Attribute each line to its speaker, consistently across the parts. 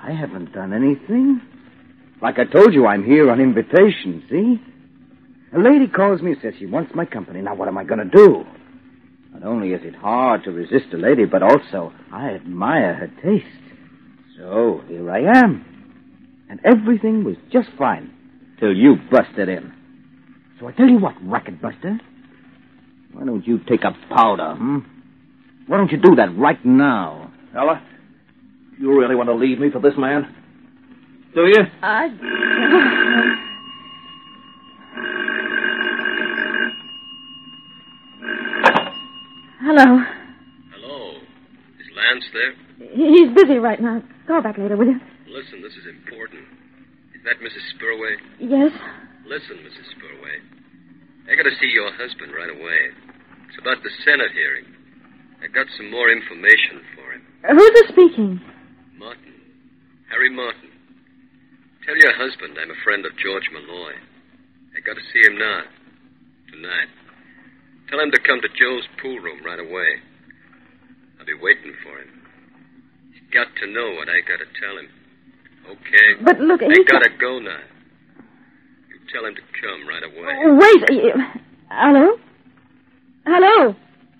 Speaker 1: I haven't done anything. Like I told you, I'm here on invitation, see? A lady calls me and says she wants my company. Now, what am I going to do? Not only is it hard to resist a lady, but also I admire her taste. So, here I am. And everything was just fine till you busted in. So I tell you what, Racket Buster. Why don't you take a powder, Why don't you do that right now?
Speaker 2: Ella, you really want to leave me for this man? Do you?
Speaker 3: Hello.
Speaker 4: Hello. Is Lance there?
Speaker 3: He's busy right now. Call back later, will you?
Speaker 4: Listen, this is important. Is that Mrs. Spurway?
Speaker 3: Yes.
Speaker 4: Listen, Mrs. Spurway. I got to see your husband right away. It's about the Senate hearing. I got some more information for him.
Speaker 3: Who's this speaking?
Speaker 4: Martin. Harry Martin. Tell your husband I'm a friend of George Malloy. I got to see him now. Tonight. Tell him to come to Joe's pool room right away. I'll be waiting for him. He's got to know what I got to tell him. Okay?
Speaker 3: But look,
Speaker 4: I gotta go now. You tell him to come right away.
Speaker 3: Wait. Hello? Hello?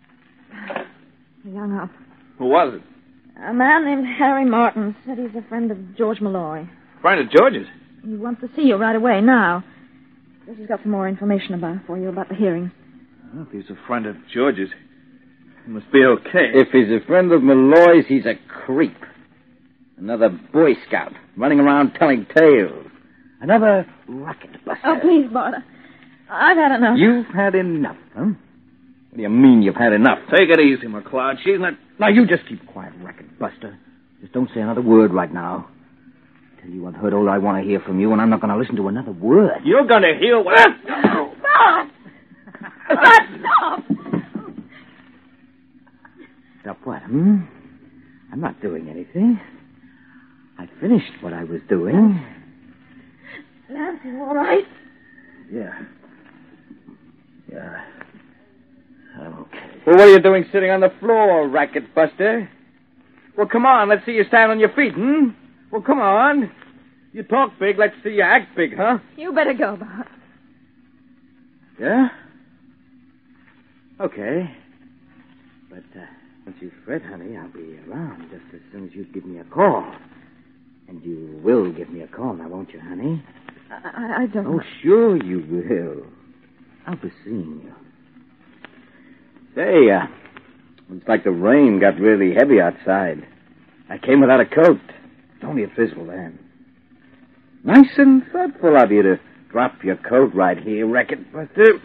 Speaker 3: He hung up.
Speaker 2: Who was it?
Speaker 3: A man named Harry Martin said he's a friend of George Malloy.
Speaker 2: Friend of George's?
Speaker 3: He wants to see you right away now. Says he's got some more information for you about the hearing.
Speaker 2: Well, if he's a friend of George's, he must be okay.
Speaker 1: If he's a friend of Malloy's, he's a creep. Another Boy Scout running around telling tales. Another Racket Buster.
Speaker 3: Oh, please, Bart. I've had enough.
Speaker 1: You've had enough, huh? What do you mean you've had enough?
Speaker 2: Take it easy, McLeod. She's not...
Speaker 1: Now, you just keep quiet, Racket Buster. Just don't say another word right now. Tell you I've heard all I want to hear from you, and I'm not going to listen to another word.
Speaker 2: You're going to hear what...
Speaker 3: Stop! Stop!
Speaker 1: Stop what, I'm not doing anything. I finished what I was doing.
Speaker 3: Lance, you all right?
Speaker 1: Yeah. I'm okay.
Speaker 2: Well, what are you doing sitting on the floor, Racket Buster? Well, come on. Let's see you stand on your feet, Well, come on. You talk big. Let's see you act big, huh?
Speaker 3: You better go, Bart.
Speaker 1: Yeah? Okay. But once you fret, honey, I'll be around just as soon as you give me a call. And you will give me a call now, won't you, honey?
Speaker 3: I don't...
Speaker 1: Oh, sure you will. I'll be seeing you. Say, looks like the rain got really heavy outside. I came without a coat. It's only a drizzle then. Nice and thoughtful of you to drop your coat right here, Racket Buster.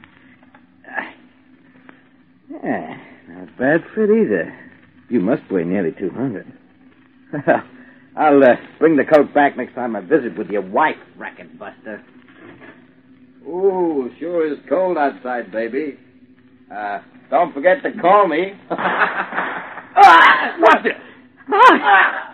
Speaker 1: Yeah, not bad fit either. You must weigh nearly 200. I'll bring the coat back next time I visit with your wife, Racket Buster. Ooh, sure is cold outside, baby. Don't forget to call me.
Speaker 2: What's it?